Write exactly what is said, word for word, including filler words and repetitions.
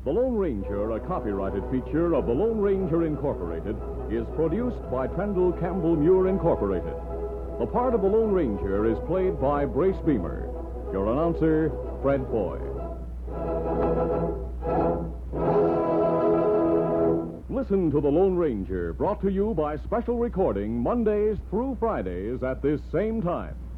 The Lone Ranger, a copyrighted feature of the Lone Ranger Incorporated, is produced by Trendle Campbell Muir Incorporated. The part of the Lone Ranger is played by Brace Beamer. Your announcer, Fred Foy. Listen to The Lone Ranger, brought to you by special recording Mondays through Fridays at this same time.